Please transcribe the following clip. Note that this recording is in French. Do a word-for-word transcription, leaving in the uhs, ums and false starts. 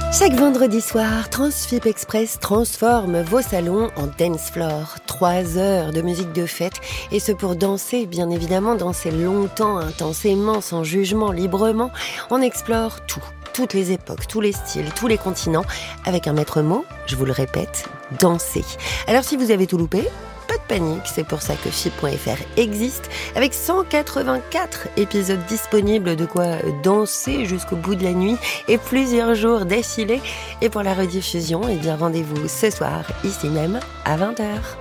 Chaque vendredi soir, Transfip Express transforme vos salons en dance floor. Trois heures de musique de fête, et ce pour danser, bien évidemment, danser longtemps, intensément, sans jugement, librement. On explore tout, toutes les époques, tous les styles, tous les continents, avec un maître mot, je vous le répète, danser. Alors si vous avez tout loupé, pas de panique, c'est pour ça que F I P point F R existe, avec cent quatre-vingt-quatre épisodes disponibles, de quoi danser jusqu'au bout de la nuit et plusieurs jours d'affilée. Et pour la rediffusion, eh bien rendez-vous ce soir, ici même, à vingt heures.